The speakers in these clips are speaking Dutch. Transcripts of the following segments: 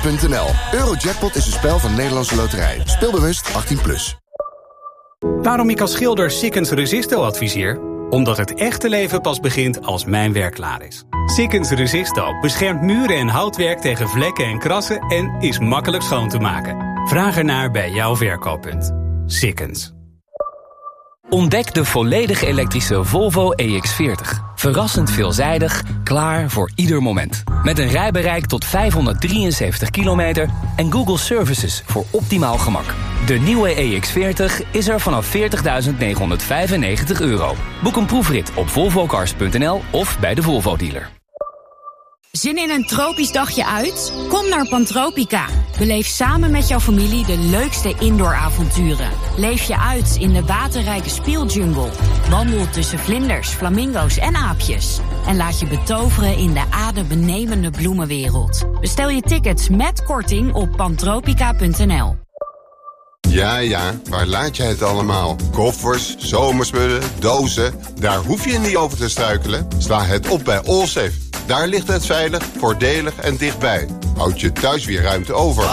Eurojackpot is een spel van Nederlandse Loterij. Speelbewust 18+. Waarom ik als schilder Sikkens Resisto adviseer? Omdat het echte leven pas begint als mijn werk klaar is. Sikkens Resisto beschermt muren en houtwerk tegen vlekken en krassen en is makkelijk schoon te maken. Vraag ernaar bij jouw verkooppunt. Sikkens. Ontdek de volledig elektrische Volvo EX40. Verrassend veelzijdig, klaar voor ieder moment. Met een rijbereik tot 573 kilometer en Google Services voor optimaal gemak. De nieuwe EX40 is er vanaf €40.995. Boek een proefrit op volvocars.nl of bij de Volvo dealer. Zin in een tropisch dagje uit? Kom naar Pantropica. Beleef samen met jouw familie de leukste indooravonturen. Leef je uit in de waterrijke speeljungle. Wandel tussen vlinders, flamingo's en aapjes. En laat je betoveren in de adembenemende bloemenwereld. Bestel je tickets met korting op pantropica.nl. Ja, waar laat jij het allemaal? Koffers, zomerspullen, dozen. Daar hoef je niet over te struikelen. Sla het op bij Allsafe. Daar ligt het veilig, voordelig en dichtbij. Houd je thuis weer ruimte over.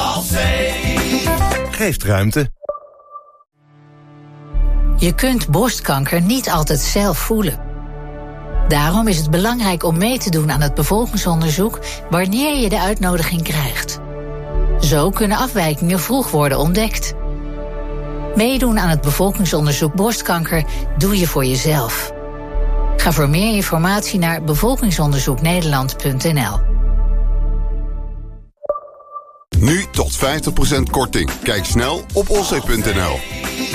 Geeft ruimte. Je kunt borstkanker niet altijd zelf voelen. Daarom is het belangrijk om mee te doen aan het bevolkingsonderzoek wanneer je de uitnodiging krijgt. Zo kunnen afwijkingen vroeg worden ontdekt. Meedoen aan het bevolkingsonderzoek borstkanker doe je voor jezelf. Ga voor meer informatie naar bevolkingsonderzoeknederland.nl. Nu tot 50% korting. Kijk snel op allsafe.nl.